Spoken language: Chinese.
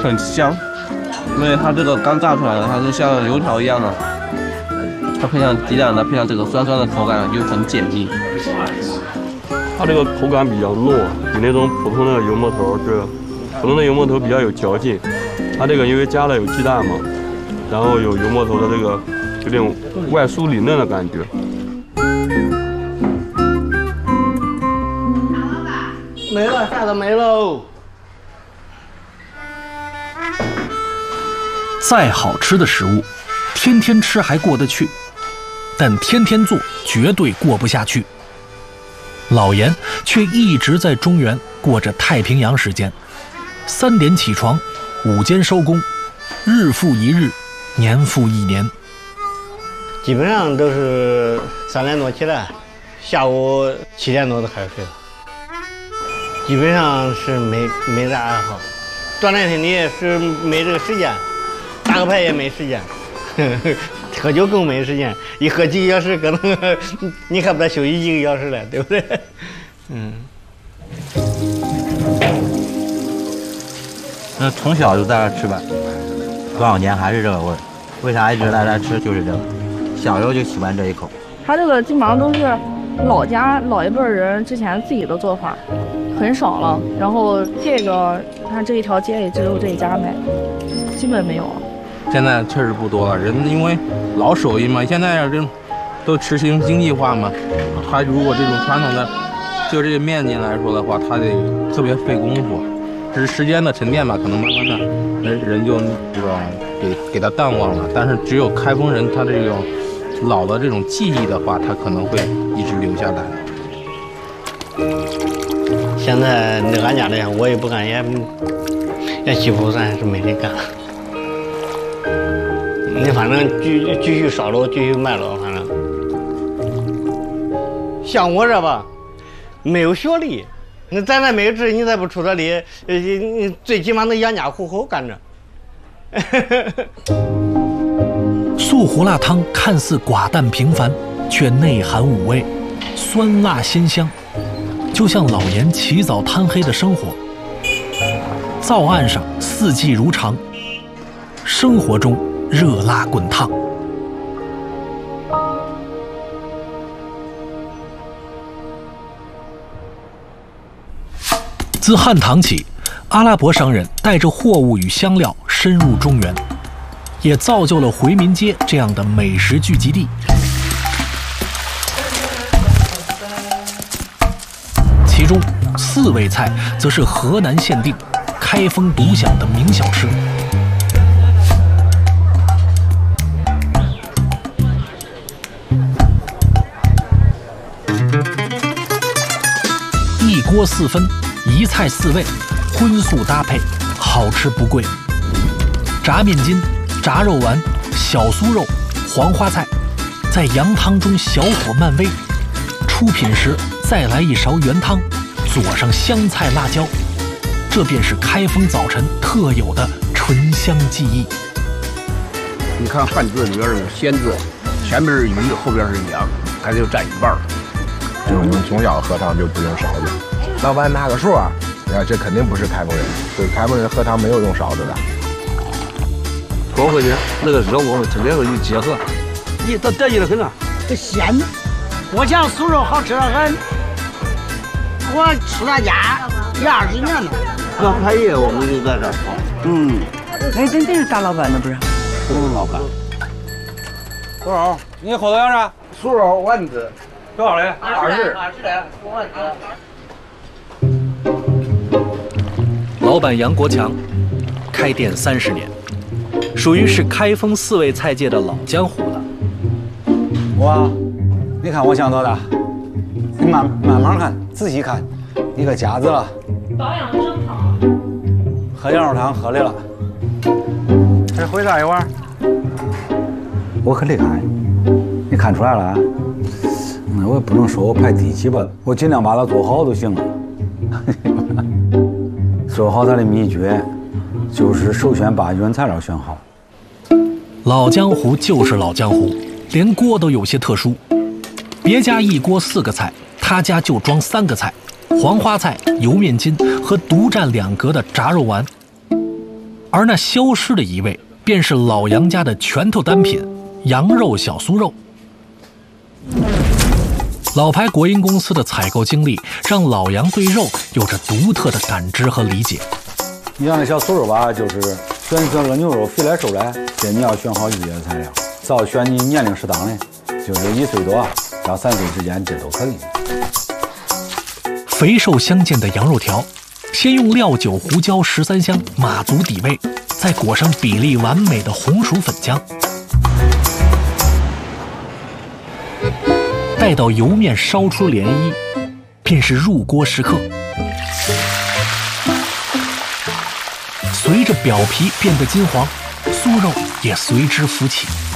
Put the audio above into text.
很香，因为它这个刚炸出来的，它是像油条一样的，它配上鸡蛋，它配上这个酸酸的口感又很解腻。 它这个口感比较糯，比那种普通的油馍头普通的油馍头比较有嚼劲。它这个因为加了有鸡蛋嘛，然后有油馍头的这个有点外酥里嫩的感觉。 没了，啥都没喽。 再好吃的食物，天天吃还过得去，但天天做绝对过不下去。老严却一直在中原过着太平洋时间，3点起床，5间收工，日复一日，年复一年。 基本上都是3点多起来，下午7点多就开始睡了。基本上是没啥爱好，锻炼身体是没这个时间，打个牌也没时间，喝酒更没时间。一喝几个小时，可能你还不得休息几个小时了，对不对？ 那从小就在这吃呗，多少年还是这个味儿。为啥一直在这吃？就是这个，小时候就喜欢这一口。 他这个基本上都是老家老一辈人之前自己的做法，很少了。然后这个看这一条街里只有这一家卖，基本没有了。 现在确实不多了，人因为老手艺嘛，现在这都实行经济化嘛。他如果这种传统的，就这个面筋来说的话，他得特别费功夫，只是时间的沉淀吧，可能慢慢的人就这个给他淡忘了。但是只有开封人，他这种老的这种记忆的话，他可能会一直留下来。 现在那俺家这样，我也不干，也几乎算是没得干。你反正继续烧了，继续卖了，反正像我这吧，没有学历，那咱这没有志，你再不出点力，你最起码能养家糊口干着。 素胡辣汤看似寡淡平凡，却内含五味，酸辣鲜香，就像老严起早贪黑的生活。灶岸上四季如常，生活中热辣滚烫。自汉唐起，阿拉伯商人带着货物与香料深入中原，也造就了回民街这样的美食聚集地。其中4味菜则是河南限定、开封独享的名小吃。一锅4分，一菜4味，荤素搭配，好吃不贵。炸面筋、炸肉丸、小酥肉、黄花菜，在羊汤中小火慢煨，出品时再来一勺原汤，佐上香菜辣椒，这便是开封早晨特有的醇香记忆。 你看汉字里边有鲜字，前面是鱼，后边是羊，还得占一半。 就是我们从小喝汤就不用勺子。老板拿个数啊，这肯定不是开封人，对，开封人喝汤没有用勺子的。 多回去那个热锅特别有结合，你都得意的很啊。 这鲜，我家酥肉好吃得很，我出他家20年了。 刚开业我们就在这儿炒。 哎，真是大老板呢，不是？ 老板。 多少？你口头要啥？ 酥肉丸子。 多少嘞 ？20的，5丸子。 老板杨国强，开店30年，属于是开封4味菜界的老江湖了。 你看我像多大？你慢慢看，仔细看，一个夹子了。 保养的真好。 喝羊肉汤喝的了。这回咋一碗？我可厉害，你看出来了啊？我也不能说我排第几吧，我尽量把它做好就行了。做好它的秘诀，就是首先把原材料选好。 老江湖就是老江湖，连锅都有些特殊。别家一锅4个菜，他家就装3个菜：黄花菜、油面筋和独占2格的炸肉丸。 而那消失的一味，便是老杨家的拳头单品——羊肉小酥肉。老牌国营公司的采购经历，让老杨对肉有着独特的感知和理解。 你像那小酥肉吧，就是选这个牛肉肥来瘦来，这你要选好一些材料，只要选你年龄适当的，就是1岁多到3岁之间，这都可以。 肥瘦相间的羊肉条，先用料酒、胡椒、13香码足底味，再裹上比例完美的红薯粉浆，待到油面烧出涟漪，便是入锅时刻。随着表皮变得金黄，酥肉也随之浮起。